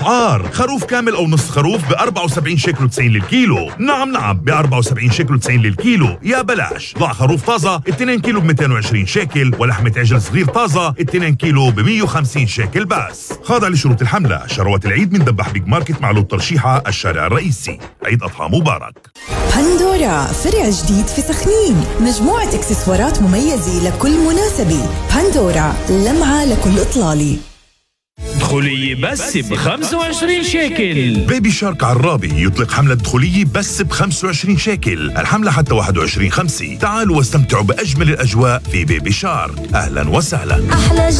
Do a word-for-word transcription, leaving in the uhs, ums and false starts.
الأسعار. خروف كامل أو نص خروف ب أربعة وسبعين شيكل وتسعين للكيلو. نعم نعم ب أربعة وسبعين شيكل وتسعين للكيلو. يا بلاش. ضع خروف طازة اثنين كيلو ب مئتين وعشرين شيكل، ولحمة عجل صغير طازة اثنين كيلو ب مئة وخمسين شيكل بس. خاضع لشروط الحملة. شروات العيد من دبح بيج ماركت معلول ترشيحة الشارع الرئيسي. عيد أضحى مبارك. بندورا فرع جديد في سخنين، مجموعة اكسسوارات مميزة لكل مناسبة. بندورا لمعة لكل إطلالي. دخولية بس ب خمسة وعشرين شيكل. بيبي شارك عرابي يطلق حملة دخولية بس ب خمسة وعشرين شيكل. الحملة حتى واحد وعشرين خمسة. تعالوا واستمتعوا بأجمل الأجواء في بيبي شارك. أهلا وسهلا.